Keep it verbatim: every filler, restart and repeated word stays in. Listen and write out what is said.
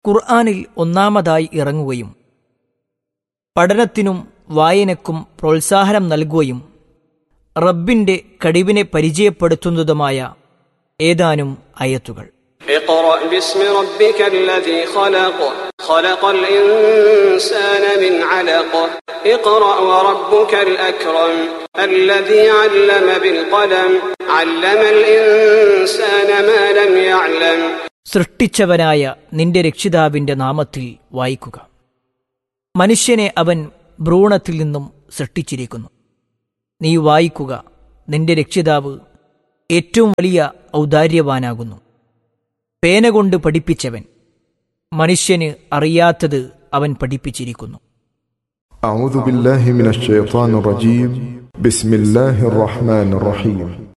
ഖുർആനിൽ ഒന്നാമതായി ഇറങ്ങുകയും പഠനത്തിനും വായനക്കും പ്രോത്സാഹനം നൽകുകയും റബ്ബിന്റെ കഴിവിനെ പരിചയപ്പെടുത്തുന്നതുമായ ഏതാനും ആയത്തുകൾ. اقرأ باسم ربك الذي خلق خلق الإنسان من علق اقرأ وربك الأكرم الذي علم بالقلم علم الإنسان ما لم يعلم. സൃഷ്ടിച്ചവനായ നിന്റെ രക്ഷിതാവിന്റെ നാമത്തിൽ വായിക്കുക. മനുഷ്യനെ അവൻ ഭ്രൂണത്തിൽ നിന്നും സൃഷ്ടിച്ചിരിക്കുന്നു. നീ വായിക്കുക, നിന്റെ രക്ഷിതാവ് ഏറ്റവും വലിയ ഔദാര്യവാനാകുന്നു. പേന കൊണ്ട് പഠിപ്പിച്ചവൻ, മനുഷ്യന് അറിയാത്തത് അവൻ പഠിപ്പിച്ചിരിക്കുന്നു. അഊദു ബില്ലാഹി മിനശ് ശൈത്വാനിർ റജീം. ബിസ്മില്ലാഹിർ റഹ്മാനിർ റഹീം.